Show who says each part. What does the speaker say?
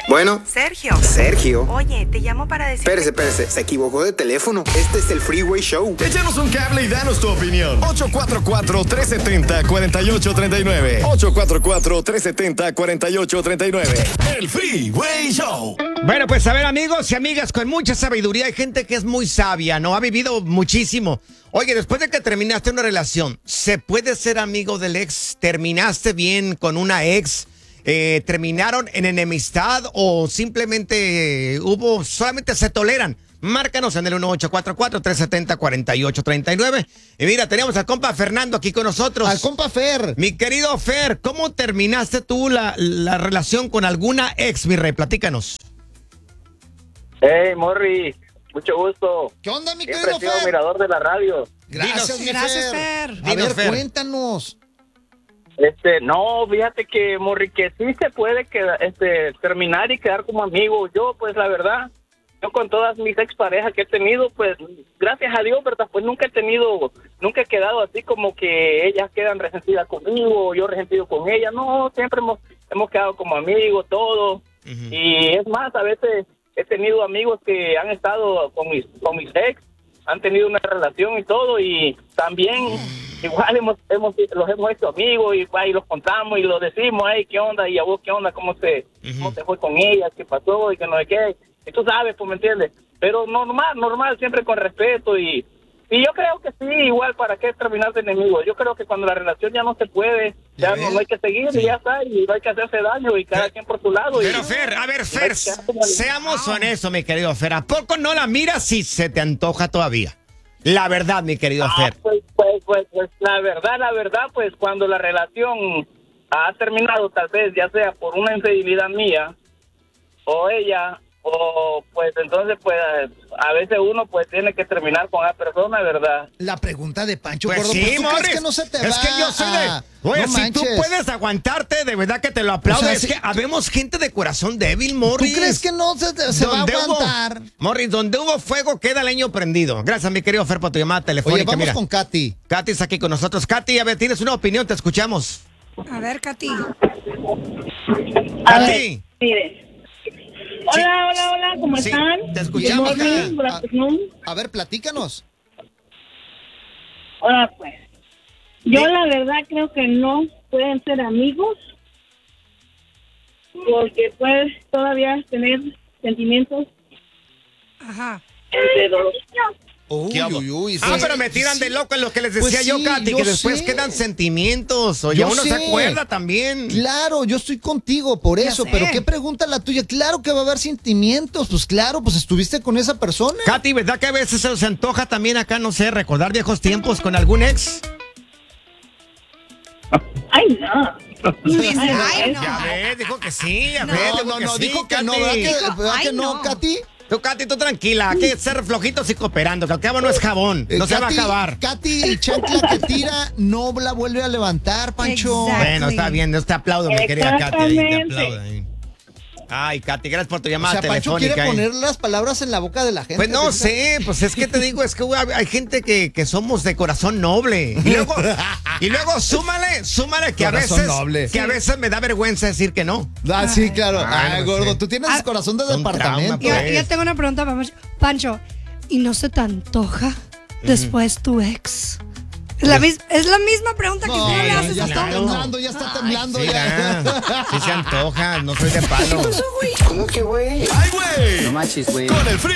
Speaker 1: Bueno. Sergio.
Speaker 2: Oye, te llamo para decir...
Speaker 1: Espérese, se equivocó de teléfono. Este es el Freeway Show.
Speaker 3: Échanos un cable y danos tu opinión. 844-370-4839. 844-370-4839. El Freeway Show.
Speaker 4: Bueno, pues a ver, amigos y amigas, con mucha sabiduría, hay gente que es muy sabia, ¿no? Ha vivido muchísimo. Oye, después de que terminaste una relación, ¿se puede ser amigo del ex? ¿Terminaste bien con una ex? ¿Terminaron en enemistad o simplemente solamente se toleran? Márcanos en el 1844-370-4839. Y mira, tenemos al compa Fernando aquí con nosotros.
Speaker 5: Al compa Fer.
Speaker 4: Mi querido Fer, ¿cómo terminaste tú la relación con alguna ex, mi rey? Platícanos.
Speaker 6: Hey, Morri, mucho gusto.
Speaker 5: ¿Qué onda, mi
Speaker 6: Siempre
Speaker 5: querido
Speaker 6: he sido
Speaker 5: Fer?
Speaker 6: admirador de la radio.
Speaker 5: Gracias, mi
Speaker 2: Fer.
Speaker 5: A ver,
Speaker 4: Fer.
Speaker 5: cuéntanos.
Speaker 6: No, fíjate que, Morri, que sí se puede terminar y quedar como amigos. Yo, pues, la verdad, yo con todas mis exparejas que he tenido, pues, gracias a Dios, ¿verdad? Pues nunca he quedado así como que ellas quedan resentidas conmigo, yo resentido con ellas. No, siempre hemos quedado como amigos, todos.
Speaker 4: Uh-huh.
Speaker 6: Y es más, a veces he tenido amigos que han estado con mis ex, han tenido una relación y todo, y también igual los hemos hecho amigos y los contamos y lo decimos, hey, ¿qué onda? ¿Y a vos qué onda? ¿Cómo te fue con ella? ¿Qué pasó? Y que no sé qué. Y tú sabes, pues, ¿me entiendes? Pero normal, siempre con respeto y yo creo que sí, igual, ¿para qué terminar de enemigos? Yo creo que cuando la relación ya no se puede, ya no hay que seguir y ya está, y no hay que hacerse daño y cada quien por su lado.
Speaker 4: Pero Fer, seamos honestos, mi querido Fer. ¿A poco no la miras si se te antoja todavía? La verdad, mi querido Fer.
Speaker 6: Pues, la verdad, pues, cuando la relación ha terminado, tal vez, ya sea por una infidelidad mía, o ella... O pues entonces pues a veces uno pues tiene que terminar con la persona, ¿verdad?
Speaker 5: La pregunta de Pancho,
Speaker 4: Pues
Speaker 5: gordo,
Speaker 4: sí,
Speaker 5: ¿pues tú
Speaker 4: Morris,
Speaker 5: crees que no se te va?
Speaker 4: es que yo soy de... Oye,
Speaker 5: No
Speaker 4: si tú
Speaker 5: manches.
Speaker 4: puedes aguantarte, de verdad que te lo aplaudo.
Speaker 5: O sea,
Speaker 4: es
Speaker 5: sí.
Speaker 4: que habemos gente de corazón débil, Morris.
Speaker 5: ¿Tú crees que no se va a aguantar?
Speaker 4: Morris, donde hubo fuego queda leño prendido. Gracias, mi querido Fer, por tu llamada telefónica.
Speaker 5: Oye, vamos
Speaker 4: Mira,
Speaker 5: con Katy.
Speaker 4: Katy está aquí con nosotros. Katy, a ver, tienes una opinión, te escuchamos.
Speaker 2: A ver, Katy.
Speaker 4: Katy.
Speaker 7: Mire.
Speaker 4: Sí.
Speaker 7: Hola, ¿cómo
Speaker 4: Sí,
Speaker 7: están?
Speaker 4: te escuchamos,
Speaker 7: Good morning,
Speaker 4: Katy.
Speaker 7: good afternoon.
Speaker 5: A ver, platícanos.
Speaker 7: Hola, pues. Yo la verdad creo que no pueden ser amigos porque puedes todavía tener sentimientos
Speaker 2: Ajá.
Speaker 7: entre dos.
Speaker 4: ¿Qué hago?
Speaker 5: Sí.
Speaker 4: Pero me tiran de loco en lo que les decía
Speaker 5: Pues
Speaker 4: yo,
Speaker 5: sí,
Speaker 4: Katy,
Speaker 5: yo
Speaker 4: que después
Speaker 5: sé.
Speaker 4: quedan sentimientos. Oye,
Speaker 5: Yo
Speaker 4: uno se
Speaker 5: sé.
Speaker 4: acuerda también.
Speaker 5: Claro, yo estoy contigo por
Speaker 2: Ya
Speaker 5: eso,
Speaker 2: sé.
Speaker 5: pero ¿qué pregunta la tuya? Claro que va a haber sentimientos, pues claro, pues estuviste con esa persona.
Speaker 4: Katy, ¿verdad que a veces se antoja también acá, no sé, recordar viejos tiempos con algún ex?
Speaker 7: Ay, no.
Speaker 2: Dice, ay, no.
Speaker 4: Ya ves, dijo que sí, ya
Speaker 5: No,
Speaker 4: ves, dijo que sí,
Speaker 5: dijo que
Speaker 4: Katy.
Speaker 5: no, ¿verdad
Speaker 2: Dijo,
Speaker 5: que
Speaker 2: ay,
Speaker 5: no,
Speaker 2: no.
Speaker 5: Katy?
Speaker 4: Tú, Katy, tú tranquila, hay que ser flojitos y cooperando, que al cabo no es jabón, no se va a
Speaker 5: Katy,
Speaker 4: acabar.
Speaker 5: Katy, chancla que tira, no la vuelve a levantar, Pancho.
Speaker 2: Exacto.
Speaker 4: Bueno, está bien, yo te aplaudo, mi querida Katy, ahí te
Speaker 7: Exactamente.
Speaker 4: aplaudo. Ahí. Ay, Katy, gracias por tu
Speaker 5: O
Speaker 4: llamada
Speaker 5: sea, Pancho
Speaker 4: telefónica.
Speaker 5: quiere
Speaker 4: ahí.
Speaker 5: poner las palabras en la boca de la gente.
Speaker 4: Pues no
Speaker 5: ¿verdad?
Speaker 4: sé, pues es que te digo, es que hay gente que somos de corazón noble. Y luego súmale que
Speaker 5: Corazón
Speaker 4: a veces
Speaker 5: noble.
Speaker 4: que a veces me da vergüenza decir que no.
Speaker 5: Ah, sí, claro.
Speaker 4: Ay,
Speaker 5: Ay,
Speaker 4: no
Speaker 5: gordo,
Speaker 4: sé.
Speaker 5: tú tienes corazón de
Speaker 4: un
Speaker 5: departamento.
Speaker 4: trauma,
Speaker 2: Yo,
Speaker 4: pues.
Speaker 2: yo tengo una pregunta para Pancho. ¿Y no se te antoja después tu ex? Es la misma pregunta que tú le haces
Speaker 5: ya
Speaker 2: a
Speaker 5: está
Speaker 2: todos.
Speaker 5: temblando, ya está temblando.
Speaker 4: Sí,
Speaker 5: ya.
Speaker 4: sí se antoja, no soy de palo.
Speaker 1: ¿Cómo que güey?
Speaker 3: ¡Ay, güey!
Speaker 8: No manches, güey.
Speaker 3: Con el Free